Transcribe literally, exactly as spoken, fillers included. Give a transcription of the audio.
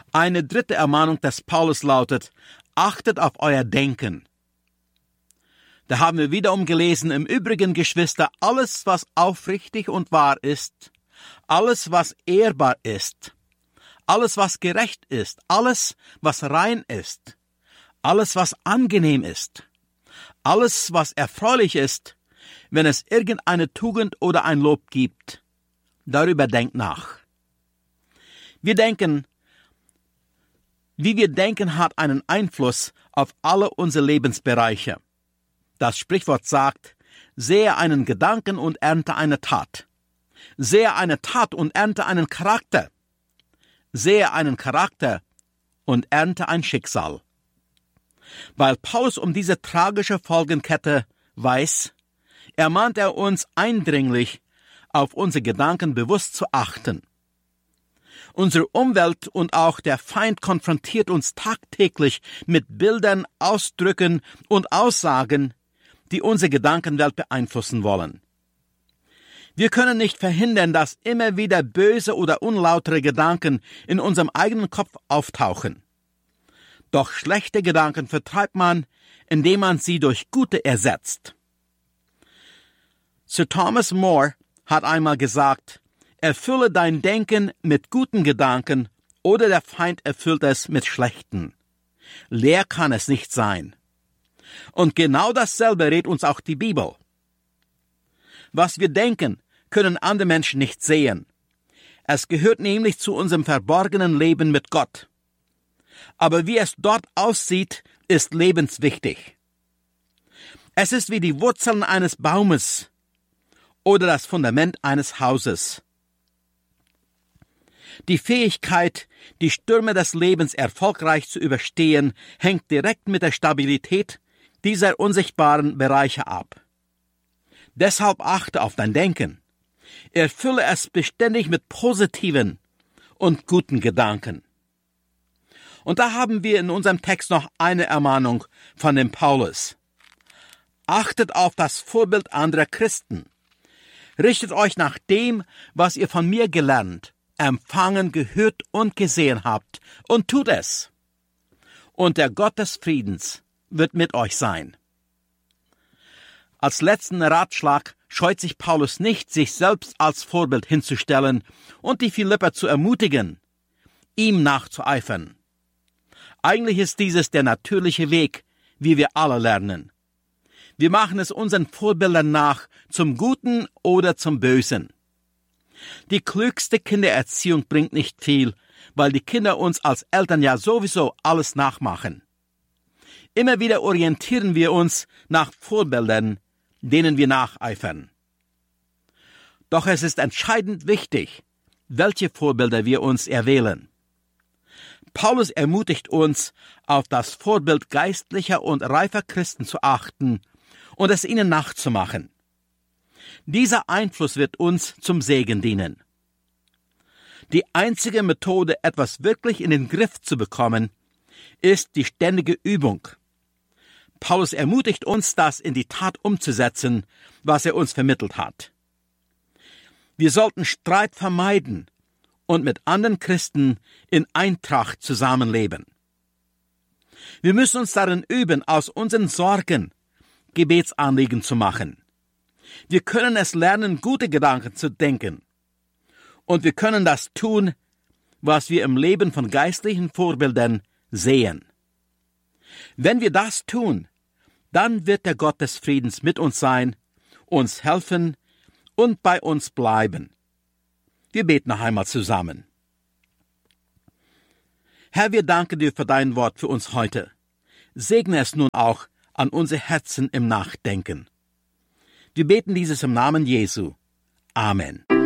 Eine dritte Ermahnung des Paulus lautet: Achtet auf euer Denken. Da haben wir wiederum gelesen: Im Übrigen, Geschwister, alles, was aufrichtig und wahr ist, alles, was ehrbar ist, alles, was gerecht ist, alles, was rein ist, alles, was angenehm ist, alles, was erfreulich ist, wenn es irgendeine Tugend oder ein Lob gibt, darüber denkt nach. Wir denken, wie wir denken, hat einen Einfluss auf alle unsere Lebensbereiche. Das Sprichwort sagt: Sähe einen Gedanken und ernte eine Tat. Sähe eine Tat und ernte einen Charakter. Sähe einen Charakter und ernte ein Schicksal. Weil Paulus um diese tragische Folgenkette weiß, ermahnt er uns eindringlich, auf unsere Gedanken bewusst zu achten. Unsere Umwelt und auch der Feind konfrontiert uns tagtäglich mit Bildern, Ausdrücken und Aussagen, die unsere Gedankenwelt beeinflussen wollen. Wir können nicht verhindern, dass immer wieder böse oder unlautere Gedanken in unserem eigenen Kopf auftauchen. Doch schlechte Gedanken vertreibt man, indem man sie durch gute ersetzt. Sir Thomas More hat einmal gesagt: Erfülle dein Denken mit guten Gedanken, oder der Feind erfüllt es mit schlechten. Leer kann es nicht sein. Und genau dasselbe rät uns auch die Bibel. Was wir denken, können andere Menschen nicht sehen. Es gehört nämlich zu unserem verborgenen Leben mit Gott. Aber wie es dort aussieht, ist lebenswichtig. Es ist wie die Wurzeln eines Baumes oder das Fundament eines Hauses. Die Fähigkeit, die Stürme des Lebens erfolgreich zu überstehen, hängt direkt mit der Stabilität dieser unsichtbaren Bereiche ab. Deshalb achte auf dein Denken. Erfülle es beständig mit positiven und guten Gedanken. Und da haben wir in unserem Text noch eine Ermahnung von dem Paulus. Achtet auf das Vorbild anderer Christen. Richtet euch nach dem, was ihr von mir gelernt, empfangen, gehört und gesehen habt, und tut es. Und der Gott des Friedens wird mit euch sein. Als letzten Ratschlag scheut sich Paulus nicht, sich selbst als Vorbild hinzustellen und die Philipper zu ermutigen, ihm nachzueifern. Eigentlich ist dieses der natürliche Weg, wie wir alle lernen. Wir machen es unseren Vorbildern nach, zum Guten oder zum Bösen. Die klügste Kindererziehung bringt nicht viel, weil die Kinder uns als Eltern ja sowieso alles nachmachen. Immer wieder orientieren wir uns nach Vorbildern, denen wir nacheifern. Doch es ist entscheidend wichtig, welche Vorbilder wir uns erwählen. Paulus ermutigt uns, auf das Vorbild geistlicher und reifer Christen zu achten und es ihnen nachzumachen. Dieser Einfluss wird uns zum Segen dienen. Die einzige Methode, etwas wirklich in den Griff zu bekommen, ist die ständige Übung. Paulus ermutigt uns, das in die Tat umzusetzen, was er uns vermittelt hat. Wir sollten Streit vermeiden und mit anderen Christen in Eintracht zusammenleben. Wir müssen uns darin üben, aus unseren Sorgen Gebetsanliegen zu machen. Wir können es lernen, gute Gedanken zu denken. Und wir können das tun, was wir im Leben von geistlichen Vorbildern sehen. Wenn wir das tun, dann wird der Gott des Friedens mit uns sein, uns helfen und bei uns bleiben. Wir beten noch einmal zusammen. Herr, wir danken dir für dein Wort für uns heute. Segne es nun auch an unsere Herzen im Nachdenken. Wir beten dieses im Namen Jesu. Amen.